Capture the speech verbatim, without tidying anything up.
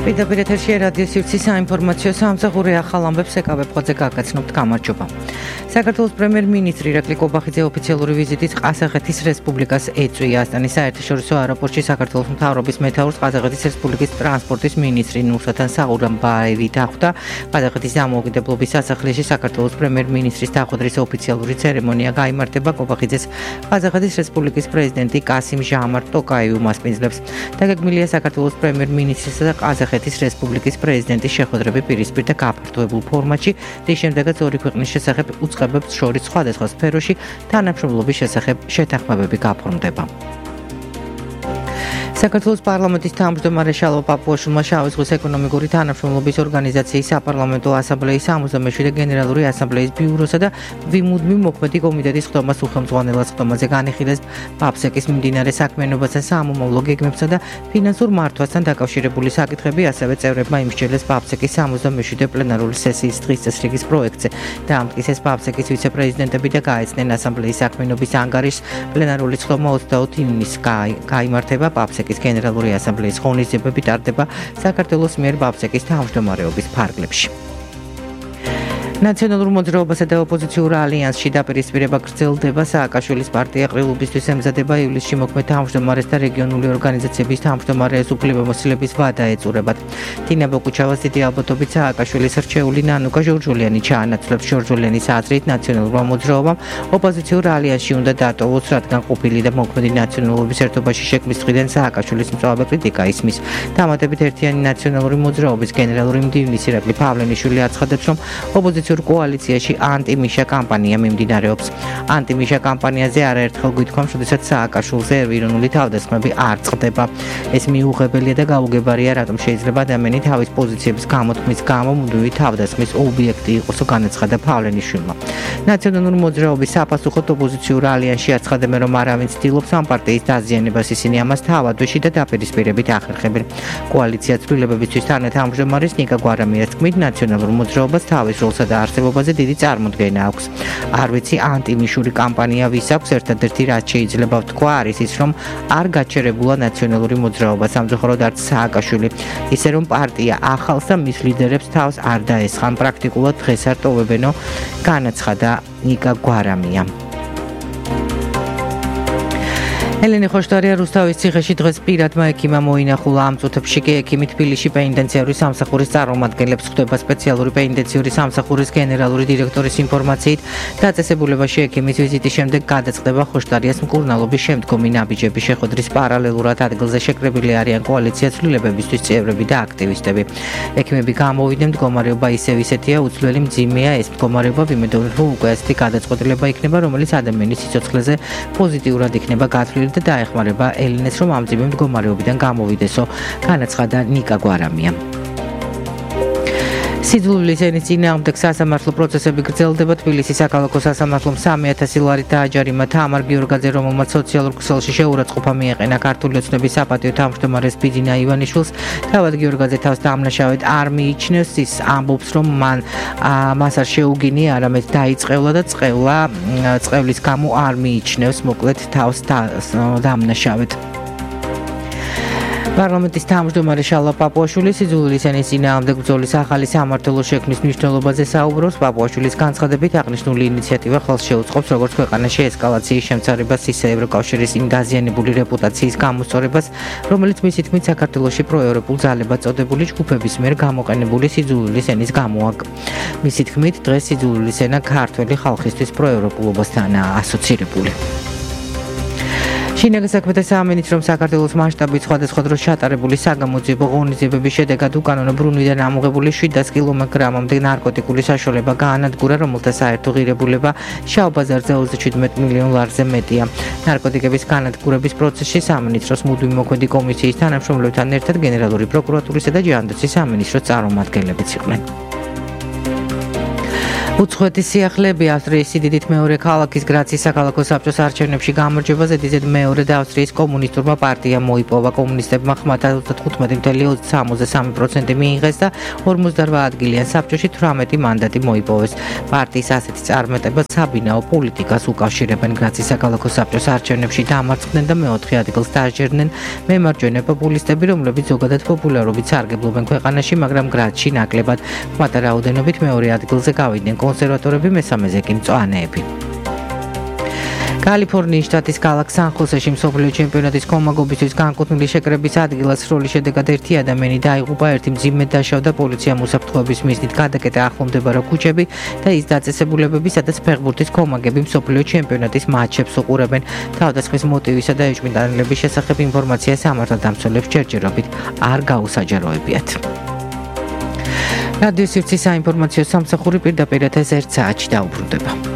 პირდაპირ ეთერში რადიო სივრცის საინფორმაციო სამსახური ახალ ამბებს ეკავებხოძე გაგაცნობთ. გამარჯობა. საქართველოს პრემიერ-მინისტრი ირაკლი კობახიძე ოფიციალური ვიზიტით ყაზახეთის რესპუბლიკას ეწვია. ასტანის საერთაშორისო აეროპორტში საქართველოს მთავრობის მეთაურს ყაზახეთის რესპუბლიკის ტრანსპორტის მინისტრი ნურსულტან საურამბაევი დახვდა. ყაზახეთის დამოუკიდებლობის სასახლეში საქართველოს პრემიერ-მინისტრის დახვედრის ოფიციალური ცერემონია გაიმართება. კობახიძეს ყაზახეთის რესპუბლიკის პრეზიდენტი კასიმ ჟამარ ტოკაევი უმასპინძლებს. დაგეგმილია საქართველოს პრემიერ-მინისტრისა და ყაზახეთის რესპუბლიკის პრეზიდენტის შეხვედრები პირისპირ და გაფართოებულ ფორმატში, რის შემდეგაც ორი ქვეყნის შესახებ უწყებებს შორის სხვადასხვა სფეროში თანამშრომლობის შესახებ შეთანხმებები გაფორმდება. საქართველოს პარლამენტის თავმჯდომარე შალვა პაპუაშვილმა შავი ზღვის ეკონომიკური თანამშრომლობის ორგანიზაციის საპარლამენტო ასამბლეის სამოცდამეშვიდე გენერალური ასამბლეის ბიუროსა და ვიმუდმივ მოქმედი კომიტეტის ხდომას უხელმძღვანელად ხდომაზე განიხილეს პაფსეკის მიმდინარე საქმიანობასთან სამომავლო გეგმებსა და ფინანსურ მართვასთან დაკავშირებული საკითხები, ასევე წევრებმა იმსჯელეს პაფსეკის სამოცდამეშვიდე პლენარული სესიის დღის წესრიგის პროექტზე. დაამტკიცეს პაფსეკის ვიცე-პრეზიდენტები და გაეცნენ ასამბლეის საქმიანობის ანგარიშს. პლენარული ხდომა ოცდაოთხ ივნისს გაიმართება. პაფსეკის გენერალური ასამბლეის ღონისძიებები ტარდება საქართველოს მიერ პაფსეკის თავმჯდომარეობის ფარგლებში. ნაციონალურ მოძრაობასა და ოპოზიციურ ალიანსში დაპირისპირება გრძელდება. სააკაშვილის პარტია ყრილობისთვის ემზადება ივლისში მოქმედ თავმჯდომარეს და რეგიონული ორგანიზაციების თავმჯდომარეს უფლებამოსილების ვადა ეწურებათ. თინა ბოკუჩავას დიდი ალბათობით სააკაშვილის რჩეული ნანუკა ჟორჟოლიანი ჩაანაცვლებს. ჟორჟოლიანის აზრით ნაციონალურმა მოძრაობამ ოპოზიციურ ალიანსში უნდა დატოვოს, რადგან ყოფილი და მოქმედი ნაციონალობის ერთობაში შექმნის დღიდან სააკაშვილის მწვავე კრიტიკა ისმის. დამატებით ერთიანი ნაციონალური მოძრაობის გენერალური მდივნის ირაკლი ფავლენიშვილი აცხადებს, რომ ოპოზიცია კოალიციაში ანტი-მიშა კამპანია მიმდინარეობს. ანტი-მიშა კამპანიაზე არაერთხელ გვითქვამს, როდესაც სააკაშვილზე ეროვნული თავდასხმები არ წყდება. ეს მიუღებელია და გაუგებარია, რატომ შეიძლება ადამიანი თავის პოზიციების გამოთქმის გამო მუდმივი თავდასხმის ობიექტი იყოსო, განაცხადა ფავლენიშვილმა. ნაციონალური მოძრაობის საფასუხოდ ოპოზიციურ ალიანსში აცხადებენ, რომ არავინ ცდილობს ამ პარტიის დაზიანებას, ისინი ამას თავადვე შიდა დაპირისპირებით ახერხებენ. კოალიცია ცვლილებებისთვის თანათავმჯდომარის ნიკა გვარამიას თქმით, ნაციონალურ მოძრაობას თავის როლსა და არსებობაზე დიდი წარმოდგენა აქვს. არ ვიცი ანტიმიშური კამპანია ვის აქვს, ერთადერთი რაც შეიძლება ვთქვა არის ის, რომ არ გაჩერებულა ნაციონალური მოძრაობა, სამწუხაროდ არც სააკაშვილი. ისე რომ პარტია ახალს და მის ლიდერებს თავს არ დაესხან, პრაქტიკულად დღეს არ ტოვებენო, განაცხადა ნიკა გვარამია. ელენე ხოშტარია რუსთავის ციხეში დღეს პირადმა ექიმმა მოინახულა. ამ წუთებში კი ექიმი თბილისში პენიტენციური სამსახურის წარმომადგენლებს ხვდება. სპეციალური პენიტენციური სამსახურის გენერალური დირექტორის ინფორმაციით, დაწესებულებაში ექიმის ვიზიტის შემდეგ გადაწყდება ხოშტარიას მკურნალობის შემდგომი ნაბიჯები. შეხვედრის პარალელურად ადგილზე შეკრებილი არიან კოალიციას ცვლილებებისთვის წევრები და აქტივისტები. ექიმები გამოვიდნენ, მდგომარეობა ისევ ისეთია, უცვლელი მძიმეა. ეს მდგომარეობა ვიმედოვნებ, რომ უკვე ასეთი გადაწყვეტილება იქნება, რომელიც ადამიანის სიცოცხლეზე პოზიტიურად იქნება გათვლილი და დაეხმარება ელენეს, რომ ამ ძიმე მდგომარეობიდან გამოვიდესო, განაცხადა ნიკა გვარამია. სიძულვილის ენის წინააღმდეგ სასამართლო პროცესები გრძელდება. თბილისის საქალაქო სასამართლომ სამი ათასი ლარი დააჯარიმა თამარ გიორგაძე, რომელმაც სოციალურ ქსელში შეურაცხყოფა მიეყენა ქართული ოცნების საპატიო თავმჯდომარეს ბიძინა ივანიშვილს. თავად გიორგაძე თავს დამნაშავედ არ მიიჩნევს. ის ამბობს, რომ მან მას არ შეუგინია, არამედ დაიწყევლა და წყევლა წყევლის გამო არ მიიჩნევს, მოკლედ თავს დამნაშავედ. პარლამენტის თავმჯდომარე შალვა პაპუაშვილი სიძულვილის ენის წინააღმდეგ ბრძოლის ახალი სამმართველოს შექმნის მნიშვნელობაზე საუბრობს. პაპუაშვილის განცხადებით, აღნიშნული ინიციატივა ხელს შეუწყობს როგორც ქვეყანაში ესკალაციის შემცირებას, ისე ევროკავშირის იმ დაზიანებული რეპუტაციის გამოსწორებას, რომელიც მისი თქმით საქართველოში პროევროპულ ძალებად წოდებული ჯგუფების მიერ გამოყენებული სიძულვილის ენის გამოაკ. მისი თქმით, დღეს სიძულვილის ენა ქართველი ხალხისთვის პროევროპულობასთანაა ასოცირებული. შინაგან საქმეთა სამინისტრომ საქართველოს მასშტაბით სხვადასხვა დროს ჩატარებული საგამოძიებო ღონისძიებების შედეგად უკანონო ბრუნვიდან ამოღებული შვიდას კილოგრამამდე ნარკოტიკული საშუალება გაანადგურა, რომელთა საერთო ღირებულება შავ ბაზარზე ოცდაშვიდ მილიონ ლარზე მეტია. ნარკოტიკების განადგურების პროცესში სამინისტროს მუდმივი მოქმედი კომისიის თანამშრომლებთან ერთად გენერალური პროკურატურისა და ჯანდაცვის სამინისტროს წარმომადგენლებიც იყვნენ. უცხოეთის სიახლეები ავსტრიის სიდიდით მეორე ქალაქის გრაცის საქალაქო საბჭოს არჩევნებში გამარჯვებაზე დიდ მეორე და ავსტრიის კომუნისტურმა პარტიამ მოიპოვა. კომუნისტებმა ხმათა ოცდათხუთმეტი წუთი სამოცდა სამი პროცენტი მიიღეს და ორმოცდარვა ადგილიან საბჭოში თვრამეტი მანდატი მოიპოვეს. პარტიის ასეთი წარმატება საბინაო პოლიტიკას უკავშირებენ. გრაცის საქალაქო საბჭოს არჩევნებში დამარცხდნენ და მეოთხე ადგილს დააჯერნენ მემარჯვენე პოპულისტები, რომლებიც ზოგადად პოპულარობით სარგებლობენ ქვეყანაში, მაგრამ გრაცში ნაკლებად ხმათა რაოდენობით მეორე ადგილზე გავიდნენ კონსერვატორები, მესამეზე კი მწვანეები. კალიფორნიის შტატის ქალაქ სან-ხოსეში მსოფლიო ჩემპიონატის კომაგობისთვის განკუთვნილი შეკრების ადგილას სროლის შედეგად ერთი ადამიანი დაიღუპა, ერთი მძიმედ დაშავდა. პოლიციამ უსაფრთხოების მიზნით გადაკეტა ახლომდებარე ქუჩები და ის დაწესებულებები, სადაც ფეხბურთის კომაგები მსოფლიო ჩემპიონატის მატჩებს უყურებენ. თავდასხმის მოტივისა და ეჭვმიტანილების შესახებ ინფორმაცია სამართალდამცველებს ჯერჯერობით არ გაუსაჯაროებიათ. რადიო სივრცის საინფორმაციო სამსახური პირდაპირ ეთერს ერთ საათში დაუბრუნდება.